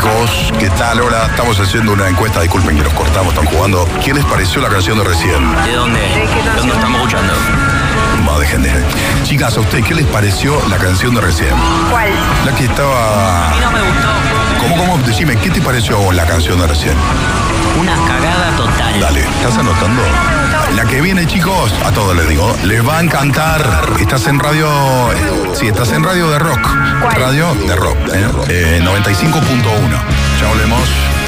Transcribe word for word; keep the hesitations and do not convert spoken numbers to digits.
chicos, ¿qué tal? Hola, estamos haciendo una encuesta, disculpen que nos cortamos, están jugando. ¿Qué les pareció la canción de recién? ¿De dónde? ¿De dónde estamos escuchando? No, dejen de... Chicas, ¿a ustedes qué les pareció la canción de recién? ¿Cuál? La que estaba... A mí no me gustó. ¿Cómo, cómo? Decime, ¿qué te pareció a vos la canción de recién? Una cagada total. Dale, ¿estás anotando? La que viene, chicos, a todos les digo, les va a encantar. Estás en radio... Sí, estás en radio de rock. ¿Cuál? Radio de rock, ¿eh? Eh, noventa y cinco punto uno. Ya volvemos.